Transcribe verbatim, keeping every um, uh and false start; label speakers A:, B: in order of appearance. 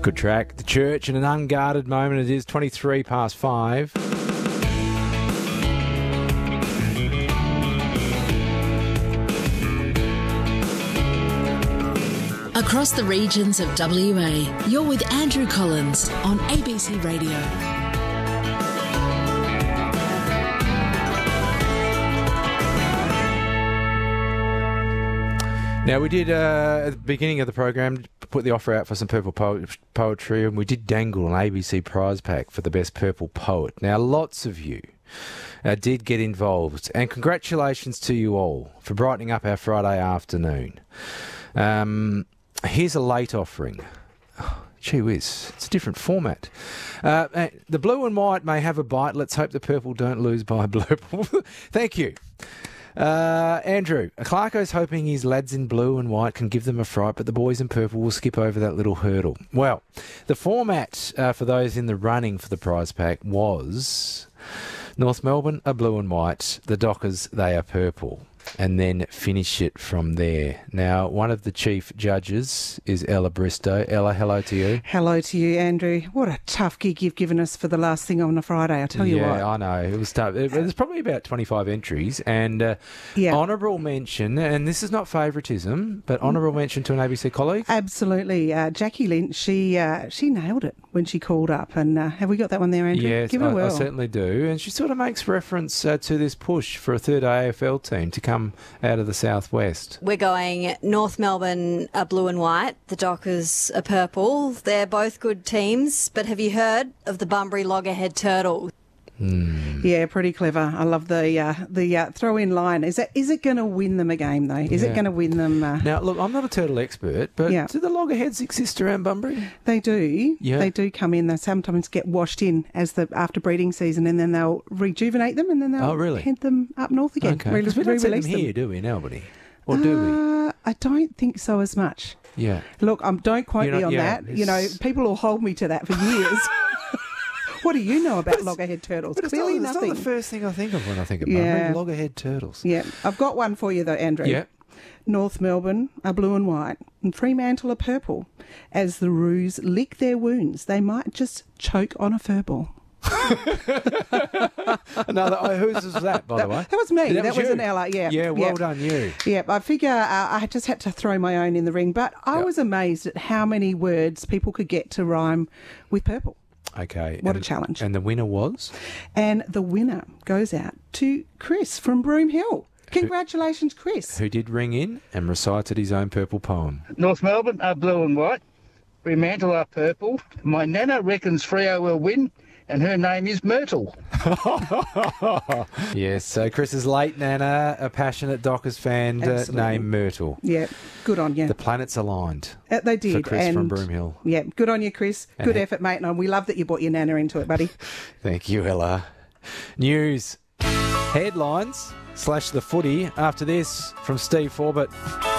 A: Good track. The Church in an unguarded moment. It is twenty-three past five.
B: Across the regions of W A, you're with Andrew Collins on A B C Radio.
A: Now, we did, uh, at the beginning of the program, put the offer out for some purple po- poetry, and we did dangle an A B C prize pack for the best purple poet. Now, lots of you uh, did get involved, and congratulations to you all for brightening up our Friday afternoon. Um, here's a late offering. Oh, gee whiz, it's a different format. Uh, the blue and white may have a bite. Let's hope the purple don't lose by a blurple. Thank you. Uh, Andrew, Clarko's hoping his lads in blue and white can give them a fright, but the boys in purple will skip over that little hurdle. Well, the format uh, for those in the running for the prize pack was North Melbourne are blue and white, the Dockers, they are purple, and then finish it from there. Now, one of the chief judges is Ella Bristow. Ella, hello to you.
C: Hello to you, Andrew. What a tough gig you've given us for the last thing on a Friday, I'll tell you
A: yeah,
C: what.
A: Yeah, I know. It was tough. There's probably about twenty-five entries, and uh,
C: yeah.
A: honourable mention, and this is not favouritism, but honourable mention to an A B C colleague.
C: Absolutely. Uh, Jackie Lynch, she uh, she nailed it when she called up. And uh, have we got that one there, Andrew?
A: Yes,
C: Give it
A: I,
C: a whirl.
A: I certainly do. And she sort of makes reference uh, to this push for a third A F L team to come out of the southwest.
D: We're going North Melbourne are blue and white, the Dockers are purple. They're both good teams, but have you heard of the Bunbury Loggerhead Turtles?
A: Mm.
C: Yeah, pretty clever. I love the uh, the uh, throw-in line. Is that is it going to win them a game, though? Is
A: yeah.
C: it going to win them? Uh...
A: Now, look, I'm not a turtle expert, but
C: yeah.
A: do the loggerheads exist around Bunbury?
C: They do.
A: Yeah.
C: They do come in. They sometimes get washed in as the after breeding season, and then they'll rejuvenate them, and then they'll
A: oh, really?
C: head them up north again.
A: Okay.
C: Re-
A: we don't see them here,
C: them.
A: do we, in Albany? Or
C: uh,
A: do we?
C: I don't think so as much.
A: Yeah.
C: Look, um, don't quote
A: You're
C: me
A: not,
C: on
A: yeah,
C: that. You know, people will hold me to that for years. What do you know about loggerhead turtles?
A: But it's
C: Clearly
A: not, it's
C: nothing.
A: not the first thing I think of when I think of
C: Yeah.
A: Bunbury, loggerhead turtles.
C: Yeah, I've got one for you though, Andrew.
A: Yeah.
C: North Melbourne are blue and white, and Fremantle are purple. As the Roos lick their wounds, they might just choke on a furball.
A: Another, oh, whose was that, by the way?
C: That was me.
A: That,
C: that
A: was,
C: was an Ella, yeah.
A: Yeah, well
C: yeah.
A: done, you.
C: Yeah, I figure uh, I just had to throw my own in the ring, but I
A: Yep.
C: was amazed at how many words people could get to rhyme with purple.
A: Okay.
C: What
A: and,
C: a challenge.
A: And the winner was?
C: And the winner goes out to Chris from Broome Hill. Congratulations, Chris.
A: Who did ring in and recited his own purple poem.
E: North Melbourne are blue and white. Fremantle are purple. My nana reckons Freo will win, and her name is Myrtle.
A: Yes, so Chris's late nana, a passionate Dockers fan uh, named Myrtle.
C: Yeah, good on you.
A: The planets aligned.
C: Uh, they did.
A: For Chris
C: and
A: from Broome Hill.
C: Yeah, good on you, Chris.
A: And
C: good
A: he-
C: effort, mate. And we love that you brought your nana into it, buddy.
A: Thank you, Ella. News. Headlines slash the footy after this from Steve Forbett.